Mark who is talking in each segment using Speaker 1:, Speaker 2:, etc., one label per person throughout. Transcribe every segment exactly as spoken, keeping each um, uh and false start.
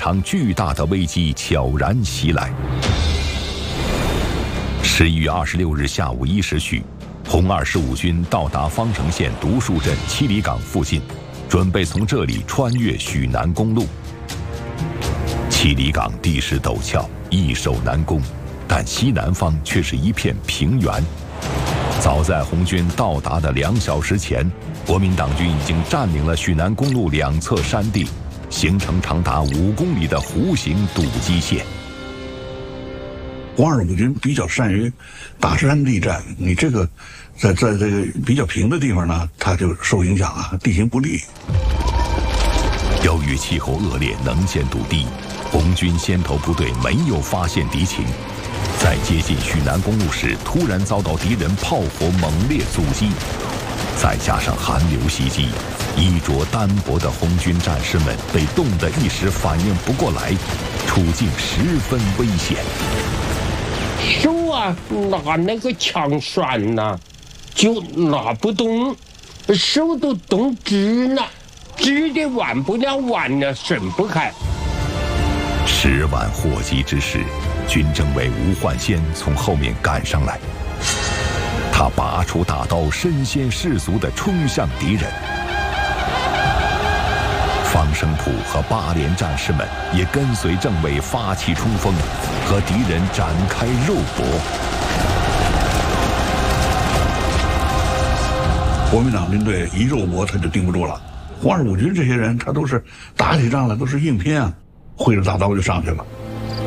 Speaker 1: 场巨大的危机悄然袭来。十一月二十六日下午一时许，红二十五军到达方城县独树镇七里岗附近，准备从这里穿越许南公路。七里岗地势陡峭，易守难攻，但西南方却是一片平原。早在红军到达的两小时前，国民党军已经占领了许南公路两侧山地，形成长达五公里的弧形堵击线。
Speaker 2: 红二十五军比较善于打山地战，你这个在在这个比较平的地方呢，它就受影响啊，地形不利。
Speaker 1: 由于气候恶劣，能见度低，红军先头部队没有发现敌情，在接近许南公路时，突然遭到敌人炮火猛烈阻击，再加上寒流袭击，衣着单薄的红军战士们被冻得一时反应不过来，处境十分危险。
Speaker 3: 手啊，拿那个枪栓呐，就拿不动，手都冻直了，直的弯不了弯了，伸不开。
Speaker 1: 十万祸急之时，军政委吴焕先从后面赶上来，他拔出大刀，身先士卒地冲向敌人。方声甫和八连战士们也跟随政委发起冲锋，和敌人展开肉搏。
Speaker 2: 国民党军队一肉搏，他就顶不住了。红二十五军这些人，他都是打起仗来都是硬拼啊，挥着大刀就上去了。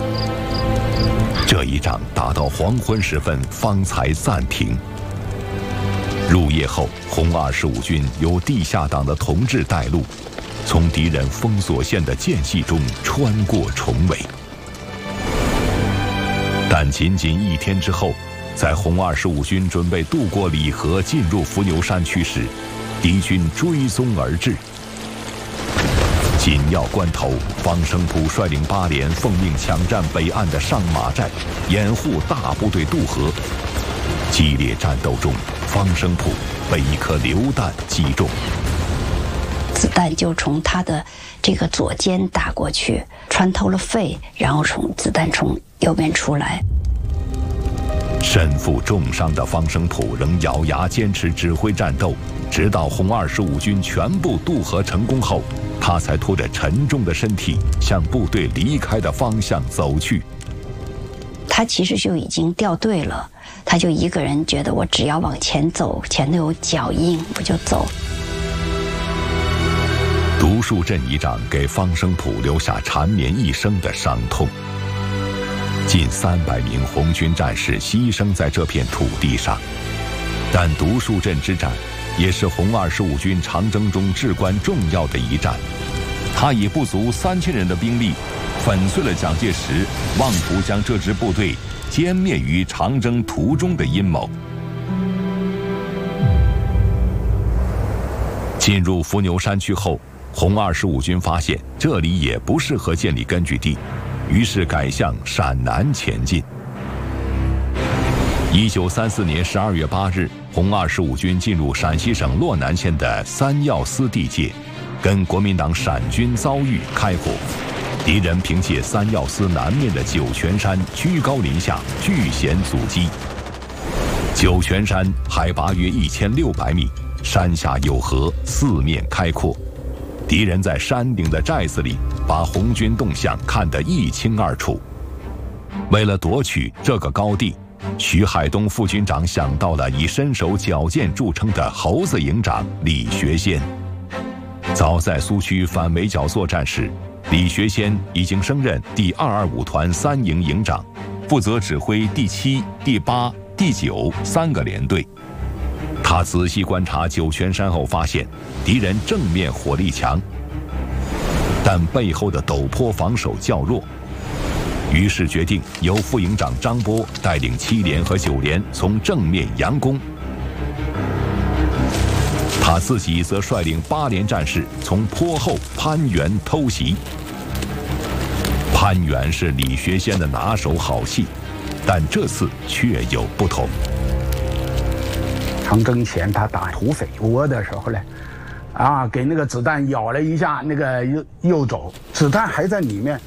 Speaker 1: 这一仗打到黄昏时分方才暂停。入夜后，红二十五军由地下党的同志带路，从敌人封锁线的间隙中穿过重围。但仅仅一天之后，在红二十五军准备渡过里河进入伏牛山区时，敌军追踪而至。紧要关头，方声甫率领八连奉命抢占北岸的上马寨，掩护大部队渡河。激烈战斗中，方声甫被一颗榴弹击中，
Speaker 4: 子弹就从他的这个左肩打过去，穿透了肺，然后从子弹从右边出来。
Speaker 1: 身负重伤的方声甫仍咬牙坚持指挥战斗，直到红二十五军全部渡河成功后，他才拖着沉重的身体向部队离开的方向走去。
Speaker 4: 他其实就已经掉队了，他就一个人觉得我只要往前走，前头有脚印，我就走。
Speaker 1: 独树镇一仗给方声甫留下缠绵一生的伤痛。近三百名红军战士牺牲在这片土地上，但独树镇之战也是红二十五军长征中至关重要的一战。他以不足三千人的兵力，粉碎了蒋介石妄图将这支部队歼灭于长征途中的阴谋。进入伏牛山区后，红二十五军发现这里也不适合建立根据地，于是改向陕南前进。一九三四年十二月八日，红二十五军进入陕西省洛南县的三要司地界，跟国民党陕军遭遇开火。敌人凭借三要司南面的酒泉山居高临下，据险阻击。酒泉山海拔约一千六百米，山下有河，四面开阔。敌人在山顶的寨子里，把红军动向看得一清二楚。为了夺取这个高地，徐海东副军长想到了以身手矫健著称的猴子营长李学先。早在苏区反围剿作战时，李学先已经升任第二二五团三营营长，负责指挥第七、第八、第九三个连队。他仔细观察酒泉山后发现，敌人正面火力强，但背后的陡坡防守较弱，于是决定由副营长张波带领七连和九连从正面佯攻，他自己则率领八连战士从坡后攀援偷袭。攀援是李学先的拿手好戏，但这次却有不同。
Speaker 5: 长征前他打土匪窝的时候呢，啊，给那个子弹咬了一下，那个又又走，子弹还在里面。